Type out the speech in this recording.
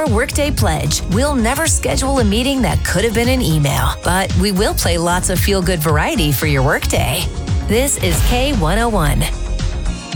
your Workday Pledge. We'll never schedule a meeting that could have been an email, but we will play lots of feel-good variety for your workday. This is K101.